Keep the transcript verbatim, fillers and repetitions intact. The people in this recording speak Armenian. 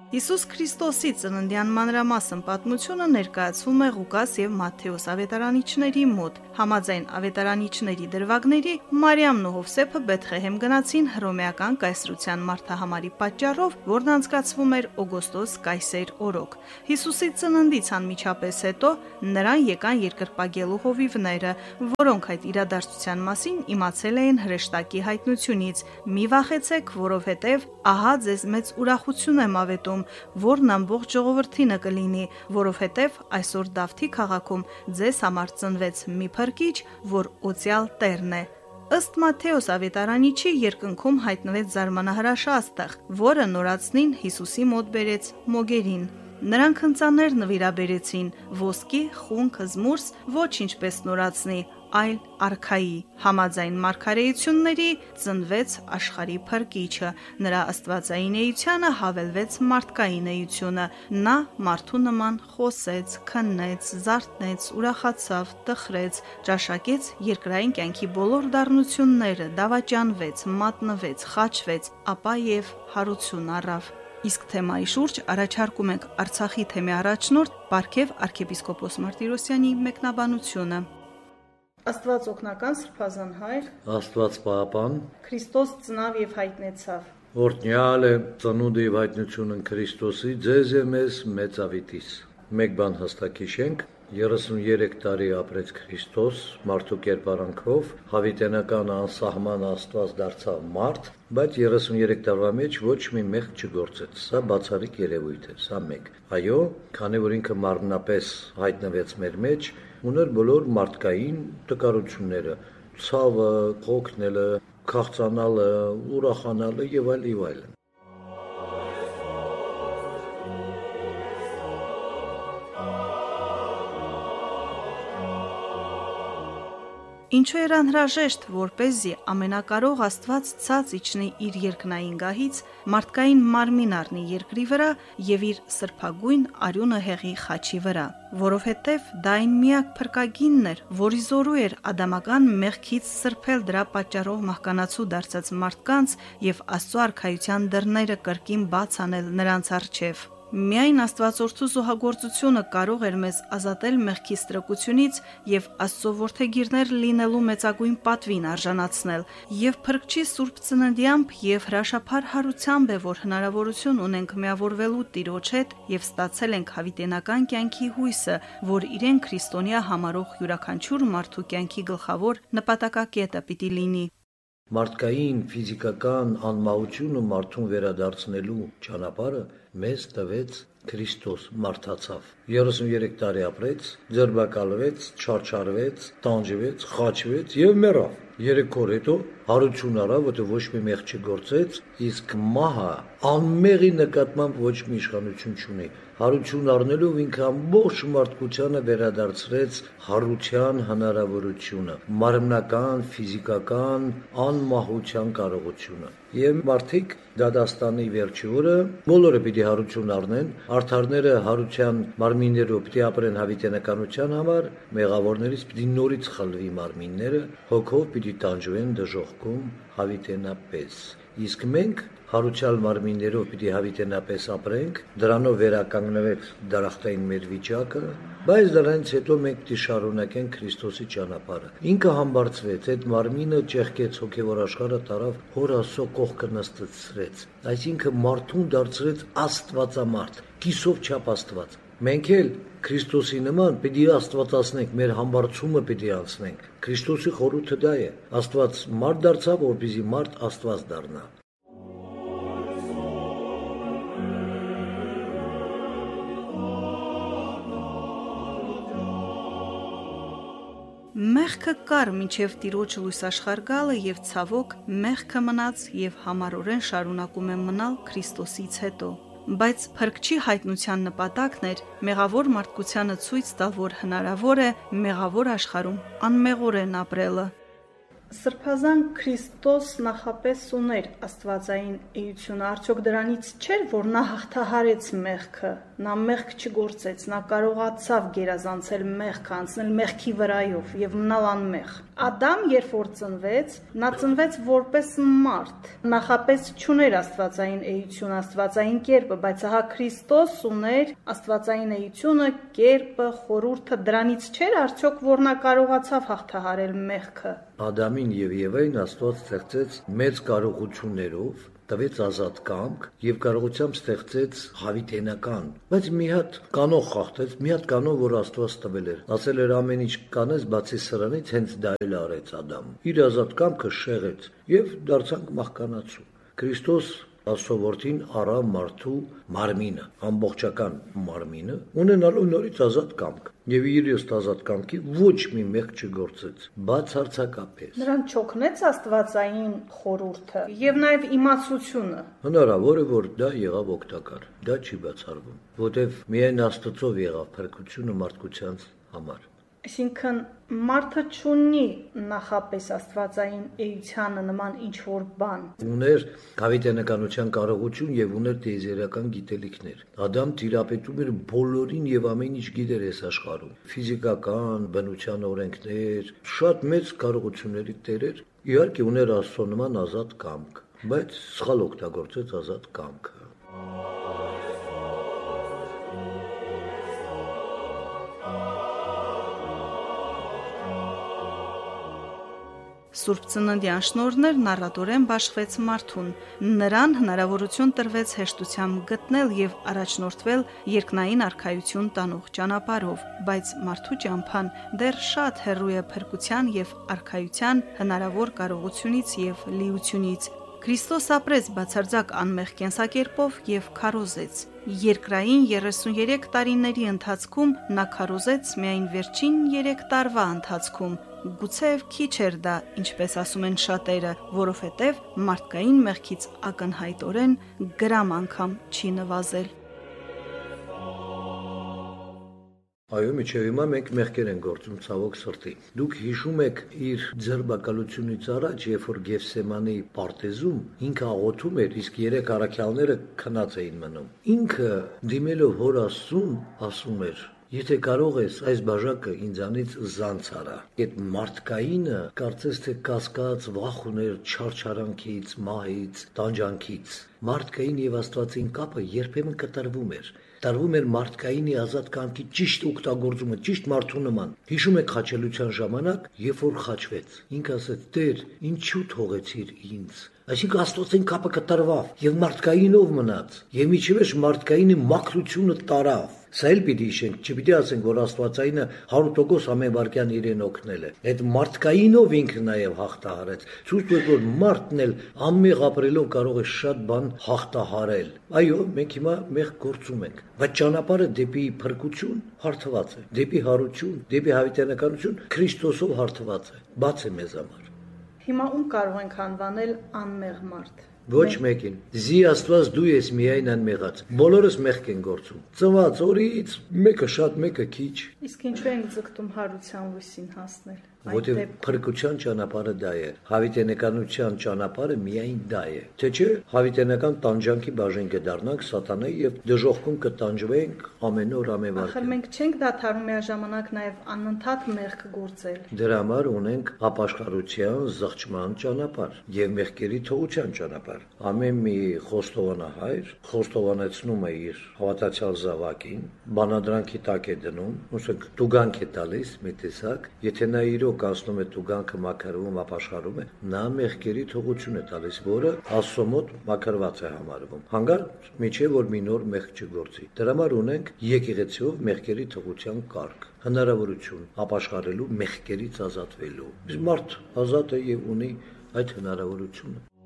Հիսուս Քրիստոսի ծննդյան մանրամասն պատմությունը ներկայացվում է Ղուկաս և Մատթեոս ավետարանիչների մոտ։ Համաձայն ավետարանիչների դրվագների Մարիամն ու Հովսեփը Բեթղեհեմ գնացին հռոմեական կայսրության մարդահամարի պատճառով, որն անցկացվում էր օգոստոս կայսեր օրոք։ Հիսուսի ծննդից անմիջապես հետո նրան եկան երկրպագելու հովիվները, որոնք այդ իրադարձության մասին իմացել էին հրեշտակի հայտնությունից։ Մի վախեցեք, որովհետև ահա ձեզ մեծ ուրախություն եմ ավետում, որն ամբողջ ժողովրդինը կլինի, որովհետև այսօր Դավթի քաղաքում ձեզ համար ծնվեց մի փրկիչ, որ օծյալ Տերն է։ Ըստ Մատթեոս ավետարանիչի երկնքում հայտնվեց զարմանահրաշ աստղ, որը նորածնին Հիսուսի մոտ բերեց մոգերին։ Նրանք հնծաներ նվիրաբերեցին՝ ոսկի, խունկ, զմուրս, ոչ ինչպես նորածնի, այլ արքայի։ Համաձայն մարգարեությունների ծնվեց աշխարհի փրկիչը, նրա աստվածային էությանը հավելվեց մարդկային էությունը։ Նա մարդու նման խոսեց, քննեց, զարթնեց, ուրախացավ, տխրեց, ճաշակեց երկրային կյանքի բոլոր դառնությունները, դավաճանվեց, մատնվեց, խաչվեց, ապա եւ հարություն առավ։ Իսկ թեմայի շուրջ առաջարկում ենք Արցախի թեմի առաջնորդ Պարքև arczepiskopos Martirosyan-ի մեկնաբանությունը։ Աստված օգնական սրբազան հայր, Աստված պահապան, Քրիստոս ծնավ եւ հայտնեցավ։ Օրհնյալ է ծնունդը եւ հայտնությունն Քրիստոսի, ձեզ եւ մեզ մեծավիտիս։ Մեկ բան հստակ հիշենք, երեսուներեք տարի ապրեց Քրիստոս մարդու կերպարանքով, հավիտենական անսահման Աստված դարձավ մարդ, բայց երեսուներեք տարվա մեջ ոչ մի մեղք չգործեց։ Սա բացառիկ երևույթ է, սա մեկ։ Այո, քանի որ ինքը մարմնապես հայտնվեց մեր մեջ, ուներ բոլոր մարդկային տկարությունները, ցավը, հոգնելը, քաղցանալը, ուրախանալը եւ այլ եւ այլն։ Ինչու էր անհրաժեշտ, որպեսզի ամենակարող Աստված ցած իջնի իր երկնային գահից, մարդկային մարմին առնի երկրի վրա եւ իր սրբագույն արյունը հեղի խաչի վրա, որովհետեւ դա այն միակ փրկագինն էր, որի զորու էր ադամական մեղքից սրբել դրա պատճառով մահկանացու դարձած մարդկանց եւ Աստծո արքայության դռները կրկին բաց անել նրանց առջեւ։ Միայն Աստվածորդու զոհագործությունը կարող էր մեզ ազատել մեղքի ստրկությունից եւ Աստծո որդեգիրներ լինելու մեծագույն պատվին արժանացնել, եւ Փրկչի Սուրբ Ծննդյամբ եւ հրաշափառ հարությամբ է, որ հնարավորություն ունենք միավորվելու Տիրոջ հետ եւ ստացել ենք հավիտենական կյանքի հույսը, որ իրեն քրիստոնյա համարող յուրաքանչյուր մարդու կյանքի գլխավոր նպատակակետը պիտի լինի։ Մարդկային ֆիզիկական անմահությունը մարդուն վերադարձնելու ճանապարհը մեզ տվեց Քրիստոս, մարդացավ։ երեսուներեք տարի ապրեց, ձերբակալվեց, չարչարվեց, տանջվեց, խաչվեց եւ մեռավ։ Երեք օր հետո հարություն առավ, որտեղ ոչ մի մեղք չգործեց, իսկ մահը անմեղի նկատմամբ ոչ մի իշխանություն չունի։ Հարություն առնելով ինքը ամբողջ մարդկությանը վերադարձրեց հարության հնարավորությունը, մարմնական, ֆիզիկական անմահության կարողությունը։ Եվ մարդիկ դադաստանի վերջի օրը բոլորը պիտի հարություն առնեն, արդարները հարության մարմիններով պիտի ապրեն հավիտենականության համար, մեղավորներից պիտի նորից խլվի մարմինները, հոգով պիտի տանջվեն դժոխքում հավիտենապես։ Իսկ մենք հարուցյալ մարմիններով պիտի հավիտենապես ապրենք, դրանով վերականգնվեց դարախտային մեր վիճակը, բայց դրանից հետո մենք պիտի շարունակենք Քրիստոսի ճանապարհը։ Ինքը համբարձվեց, այդ մարմինը ճեղքեց, հոգևոր աշխարհը տարավ, Հոր Աստծո կողքը նստեցրեց։ Այսինքն մարդուն դարձրեց աստվածամարդ, կիսով չափ Աստված։ Մենք էլ Քրիստոսի նման պիտի աստվածացնենք, մեր համբարձումը պիտի անցնենք։ Քրիստոսի խորհուրդը դա է։ Աստված մարդ դարձավ, որպեսզի մարդ Աստված դառնա։ Մեղքը կար մինչև Տիրոջ լույս աշխարհ գալը եւ ցավոք մեղքը մնաց եւ համառորեն շարունակում է մնալ Քրիստոսից հետո։ Բայց Փրկչի հայտնության նպատակն էր մեղավոր մարդկությանը ցույց տալ, որ հնարավոր է մեղավոր աշխարհում անմեղորեն ապրելը։ Սրբազան Քրիստոս նախապես ուներ աստվածային էությունը, արդյոք դրանից չէր, որ նա հաղթահարեց մեղքը, նա մեղք չգործեց, նա կարողացավ գերազանցել մեղքը, անցնել մեղքի վրայով եւ մնալ անմեղ։ Ադամ, երբ որ ծնվեց, նա ծնվեց որպես մարդ, նախապես չուներ աստվածային էություն, աստվածային կերպը, բայց ահա Քրիստոս ուներ աստվածային էությունը, կերպը, խորհուրդը, դրանից չէր արդյոք, որ նա կարողացավ հաղթահարել մեղքը։ Ադամին եւ Եվային Աստված ստեղծեց մեծ կարողություններով, տվեց ազատ կամք եւ կարողությամբ ստեղծեց հավիտենական, բայց մի հատ կանոն խախտեց, մի հատ կանոն, որ Աստված տվել էր։ Ասել էր ամեն ինչ կանես, բացի սրանից, հենց դա էլ արեց Ադամ։ Իր ազատ կամքը շեղեց եւ դարձանք մահկանացու։ Քրիստոս Աստծո-որդին առավ մարդու մարմինը, ամբողջական մարմինը, ունենալով նորից ազատ կամք։ Եվ իր ըստ ազատ կամքի ոչ մի մեղք չգործեց, բացարձակապես։ Նրան չօգնեց աստվածային խորհուրդը եւ նաեւ իմացությունը։ Հնարավոր է, որ դա եղավ օգտակար, դա չի բացառվում, որտեվ միայն Աստծով եղավ փրկությունը մարդկության համար։ Այսինքն մարդը չունի նախապես աստվածային էությանը նման ինչ-որ բան։ Ուներ հավիտենականության կարողություն եւ ուներ տիեզերական գիտելիքներ։ Ադամ տիրապետում էր բոլորին եւ ամեն ինչ գիտեր այս աշխարհում։ Ֆիզիկական, բնության օրենքներ, շատ մեծ կարողությունների տեր էր։ Իհարկե ուներ Աստծո նման ազատ կամք, բայց սխալ օգտագործեց ազատ կամքը։ Սուրբ Ծննդյան շնորհներն առատորեն բաշխվեց մարդուն, նրան հնարավորություն տրվեց հեշտությամբ գտնել եւ առաջնորդվել երկնային արքայություն տանող ճանապարհով, բայց մարդու ճամփան դեռ շատ հեռու է փրկության եւ արքայության հնարավոր կարողությունից եւ լիությունից։ Քրիստոս ապրեց բացարձակ անմեղ կենսակերպով եւ քարոզեց։ Երկրային երեսուներեք տարիների ընթացքում նա քարոզեց միայն վերջին երեք տարվա ընթացքում։ Գուցեև քիչ էր դա, ինչպես ասում են շատերը, որովհետև մարդկային մեղքից ակնհայտորեն գրամ անգամ չի նվազել։ Այո, միջև հիմա մենք մեղքեր են գործում ցավոք սրտի։ Դուք հիշում եք իր ձերբակալությունից առաջ, երբ որ Գեֆսեմանի պարտեզում ինքը աղոթում էր, իսկ երեք առաքյալները քնած էին մնում։ Ինքը դիմելով Հոր Աստծուն ասում էր. Եթե կարող ես այս բաժակը ինձանից զանց արա։ Այդ մարդկայինը կարծես թե կասկած վախ ուներ չարչարանքից, մահից, տանջանքից։ Մարդկային եւ Աստվածային կապը երբեմն կտրվում էր։ Տարվում էր մարդկայինի ազատ կամքի ճիշտ օգտագործումը, ճիշտ մարդու նման։ Հիշում եք խաչելության ժամանակ, երբ որ խաչվեց, ինքը ասեց. «Տեր, ինչու թողեցիր ինձ»։ Այսինքն Աստվածային կապը կտրվավ եւ մարդկայինով մնաց։ Եվ միջևերջ մարդկայինի մաքրությունը տարավ։ Սա էլ պիտի հիշենք, չպիտի ասենք, որ Աստվածայինը հարյուր տոկոս ամեն վարքյան իրեն օգնել է։ Այդ մարդկայինով ինքը նաեւ հաղթահարեց։ Ցույց տուր, որ մարդն էլ անմեղ ապրելով կարող է շատ բան հաղթահարել։ Այո, մենք հիմա մեղք գործում ենք, բայց ճանապարհը դեպի փրկություն հարթված է, դեպի հարություն, դեպի հավիտենականություն Քրիստոսով հարթված է։ Բաց է մեզ համար։ Հիմա ում կարող ենք անվանել անմեղ մարդ։ Ոչ մեկին։ Զի Աստված դու ես միայն անմեղած։ Բոլորս մեղք են գործում։ Ծնված օրից մեկը շատ, մեկը քիչ։ Իսկ ինչու ենք ձգտում հարության լույսին հասնել։ Որտեղ փրկության ճանապարհը դա է, հավիտենականության ճանապարհը միայն դա է։ Թե չէ, հավիտենական տանջանքի բաժին կդառնանք սատանայի եւ դժոխքում կտանջվենք ամեն օր ամեն վարք։ Ախր մենք չենք դադարում միաժամանակ նաեւ անընդհատ մեղք գործել։ Դրա համար ունենք ապաշխարության, զղջման ճանապարհ եւ մեղքերի թողության ճանապարհ։ Ամեն մի խոստովանահայր խոստովանեցնում է իր հավատացյալ զավակին, բանադրանքի տակ է դնում, ուսեք տուգանք է տալիս մի տեսակ, եթե նա իրոք անցնում է տուգանքը մաքրվում, ապաշխարում է, նա մեղքերի թողություն է տալիս, որը Աստծո մոտ մաքրված է համարվում։ Հանգարտ միջև որ մի նոր մեղք չգործի։ Դրա համար ունենք եկեղեցիով մեղքերի թողության կարգ, հնարավորություն ապաշխարելու, մեղքերից ազատվելու։ Իսկ մարդ ազատ է եւ ունի այդ հնարավորությունը։